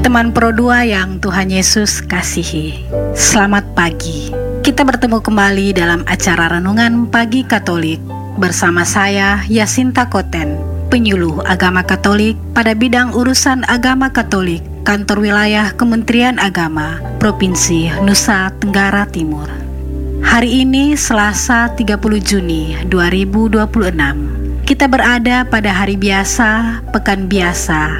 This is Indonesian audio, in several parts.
Teman Pro 2 yang Tuhan Yesus kasihi, selamat pagi. Kita bertemu kembali dalam acara Renungan Pagi Katolik bersama saya, Yasinta Koten, penyuluh agama Katolik pada bidang urusan agama Katolik, Kantor Wilayah Kementerian Agama, Provinsi Nusa Tenggara Timur. Hari ini Selasa 30 Juni 2026. Kita berada pada hari biasa, pekan biasa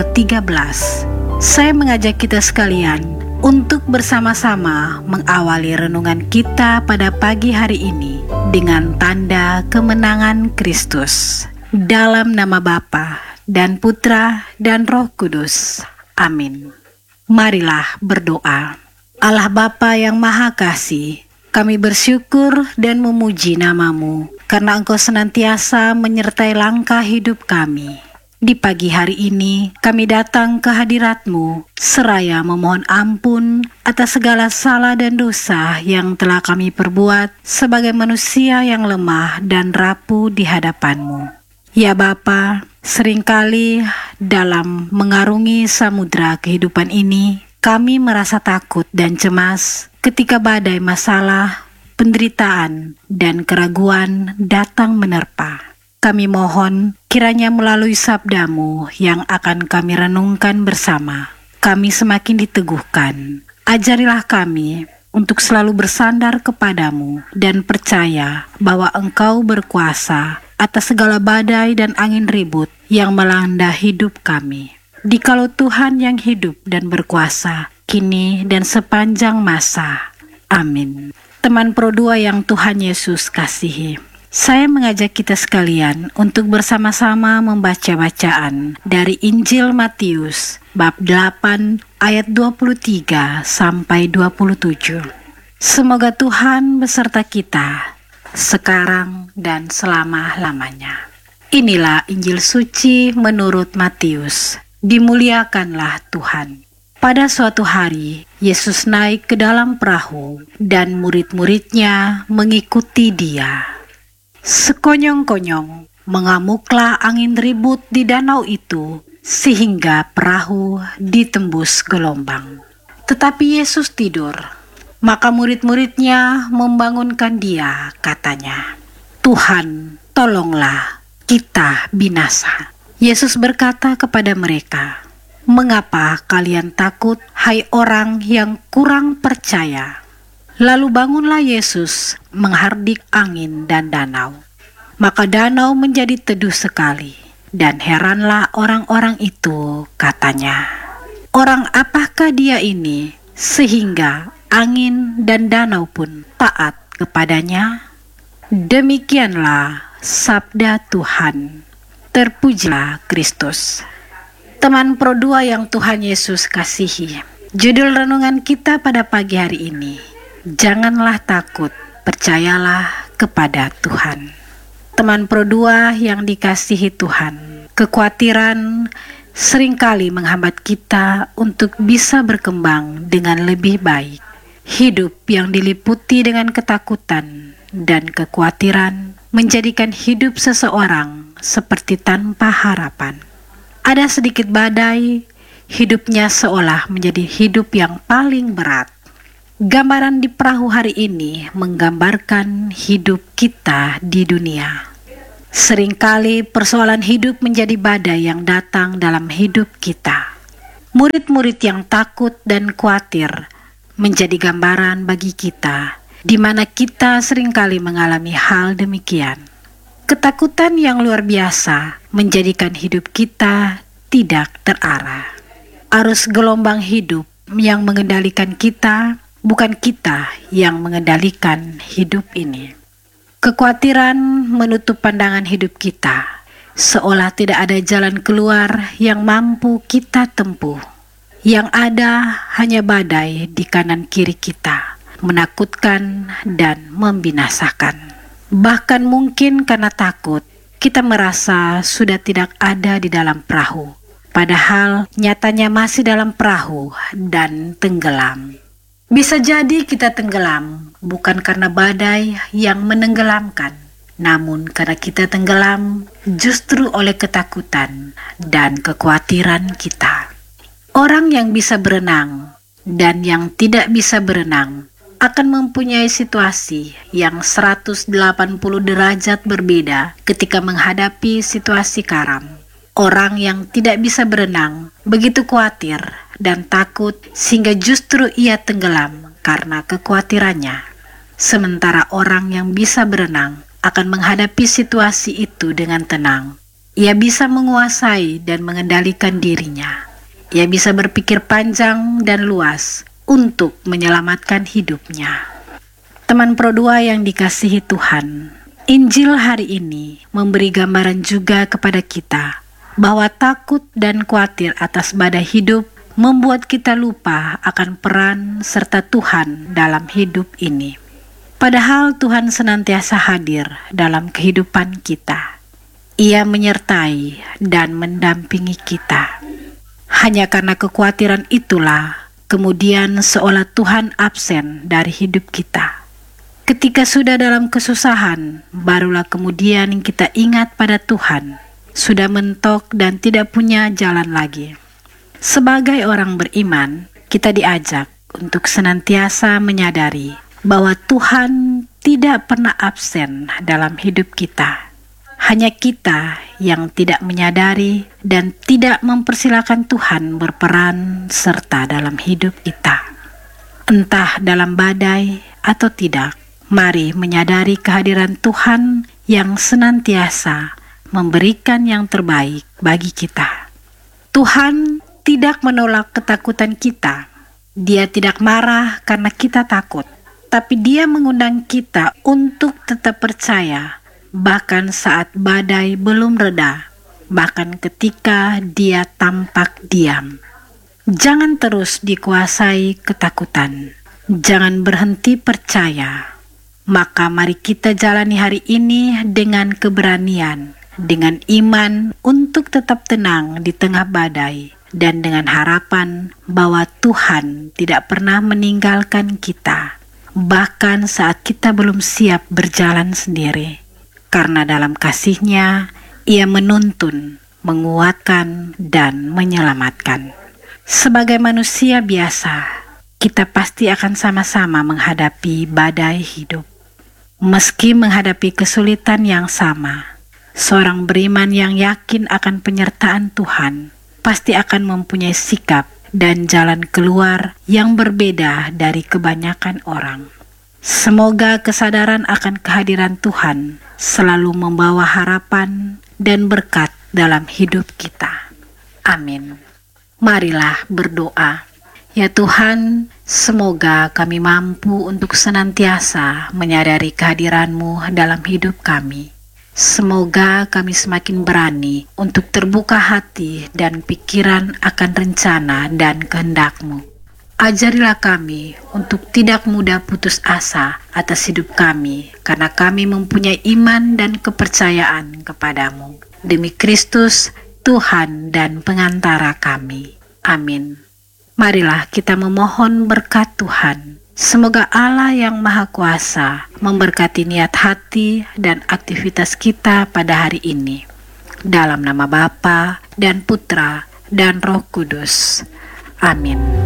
ke-13. Saya mengajak kita sekalian untuk bersama-sama mengawali renungan kita pada pagi hari ini dengan tanda kemenangan Kristus. Dalam nama Bapa dan Putra dan Roh Kudus. Amin. Marilah berdoa. Allah Bapa yang Maha Kasih, kami bersyukur dan memuji nama-Mu karena Engkau senantiasa menyertai langkah hidup kami. Di pagi hari ini, kami datang ke hadirat-Mu, seraya memohon ampun atas segala salah dan dosa yang telah kami perbuat sebagai manusia yang lemah dan rapuh di hadapan-Mu. Ya Bapa, seringkali dalam mengarungi samudra kehidupan ini, kami merasa takut dan cemas ketika badai masalah, penderitaan, dan keraguan datang menerpa. Kami mohon kiranya melalui sabda-Mu yang akan kami renungkan bersama, kami semakin diteguhkan. Ajarilah kami untuk selalu bersandar kepada-Mu dan percaya bahwa Engkau berkuasa atas segala badai dan angin ribut yang melanda hidup kami. Dikalau Tuhan yang hidup dan berkuasa, kini dan sepanjang masa. Amin. Teman Pro 2 yang Tuhan Yesus kasihi, saya mengajak kita sekalian untuk bersama-sama membaca bacaan dari Injil Matius bab 8 ayat 23 sampai 27. Semoga Tuhan beserta kita sekarang dan selama-lamanya. Inilah Injil suci menurut Matius. Dimuliakanlah Tuhan. Pada suatu hari, Yesus naik ke dalam perahu dan murid-muridnya mengikuti Dia. Sekonyong-konyong mengamuklah angin ribut di danau itu sehingga perahu ditembus gelombang. Tetapi Yesus tidur. Maka murid-muridnya membangunkan Dia, katanya, "Tuhan, tolonglah, kita binasa." Yesus berkata kepada mereka, "Mengapa kalian takut, hai orang yang kurang percaya?" Lalu bangunlah Yesus menghardik angin dan danau. Maka danau menjadi teduh sekali, dan heranlah orang-orang itu, katanya, "Orang apakah Dia ini, sehingga angin dan danau pun taat kepadanya?" Demikianlah sabda Tuhan. Terpujilah Kristus. Teman Pro 2 yang Tuhan Yesus kasihi, judul renungan kita pada pagi hari ini, janganlah takut, percayalah kepada Tuhan. Teman Pro 2 yang dikasihi Tuhan, kekhawatiran seringkali menghambat kita untuk bisa berkembang dengan lebih baik. Hidup yang diliputi dengan ketakutan dan kekhawatiran menjadikan hidup seseorang seperti tanpa harapan. Ada sedikit badai, hidupnya seolah menjadi hidup yang paling berat. Gambaran di perahu hari ini menggambarkan hidup kita di dunia. Seringkali persoalan hidup menjadi badai yang datang dalam hidup kita. Murid-murid yang takut dan khawatir menjadi gambaran bagi kita, di mana kita seringkali mengalami hal demikian. Ketakutan yang luar biasa menjadikan hidup kita tidak terarah. Arus gelombang hidup yang mengendalikan kita, bukan kita yang mengendalikan hidup ini. Kekhawatiran menutup pandangan hidup kita, seolah tidak ada jalan keluar yang mampu kita tempuh. Yang ada hanya badai di kanan kiri kita, menakutkan dan membinasakan. Bahkan mungkin karena takut, kita merasa sudah tidak ada di dalam perahu, padahal nyatanya masih dalam perahu dan tenggelam. Bisa jadi kita tenggelam bukan karena badai yang menenggelamkan, namun karena kita tenggelam justru oleh ketakutan dan kekhawatiran kita. Orang yang bisa berenang dan yang tidak bisa berenang akan mempunyai situasi yang 180 derajat berbeda ketika menghadapi situasi karam. Orang yang tidak bisa berenang begitu khawatir dan takut sehingga justru ia tenggelam karena kekhawatirannya. Sementara orang yang bisa berenang akan menghadapi situasi itu dengan tenang. Ia bisa menguasai dan mengendalikan dirinya. Ia bisa berpikir panjang dan luas untuk menyelamatkan hidupnya. Teman Pro 2 yang dikasihi Tuhan, Injil hari ini memberi gambaran juga kepada kita bahwa takut dan khawatir atas badai hidup membuat kita lupa akan peran serta Tuhan dalam hidup ini. Padahal Tuhan senantiasa hadir dalam kehidupan kita. Ia menyertai dan mendampingi kita. Hanya karena kekhawatiran itulah kemudian seolah Tuhan absen dari hidup kita. Ketika sudah dalam kesusahan, barulah kemudian kita ingat pada Tuhan, sudah mentok dan tidak punya jalan lagi. Sebagai orang beriman, kita diajak untuk senantiasa menyadari bahwa Tuhan tidak pernah absen dalam hidup kita. Hanya kita yang tidak menyadari dan tidak mempersilakan Tuhan berperan serta dalam hidup kita. Entah dalam badai atau tidak, mari menyadari kehadiran Tuhan yang senantiasa memberikan yang terbaik bagi kita. Tuhan tidak menolak ketakutan kita. Dia tidak marah karena kita takut, tapi Dia mengundang kita untuk tetap percaya bahkan saat badai belum reda, bahkan ketika dia tampak diam. Jangan terus dikuasai ketakutan, jangan berhenti percaya. Maka mari kita jalani hari ini dengan keberanian, dengan iman untuk tetap tenang di tengah badai, dan dengan harapan bahwa Tuhan tidak pernah meninggalkan kita, bahkan saat kita belum siap berjalan sendiri. Karena dalam kasih-Nya, Ia menuntun, menguatkan, dan menyelamatkan. Sebagai manusia biasa, kita pasti akan sama-sama menghadapi badai hidup. Meski menghadapi kesulitan yang sama, seorang beriman yang yakin akan penyertaan Tuhan pasti akan mempunyai sikap dan jalan keluar yang berbeda dari kebanyakan orang. Semoga kesadaran akan kehadiran Tuhan selalu membawa harapan dan berkat dalam hidup kita. Amin. Marilah berdoa. Ya Tuhan, semoga kami mampu untuk senantiasa menyadari kehadiran-Mu dalam hidup kami. Semoga kami semakin berani untuk terbuka hati dan pikiran akan rencana dan kehendak-Mu. Ajarilah kami untuk tidak mudah putus asa atas hidup kami, karena kami mempunyai iman dan kepercayaan kepadamu. Demi Kristus, Tuhan dan pengantara kami. Amin. Marilah kita memohon berkat Tuhan. Semoga Allah yang Maha Kuasa memberkati niat hati dan aktivitas kita pada hari ini. Dalam nama Bapa dan Putra dan Roh Kudus. Amin.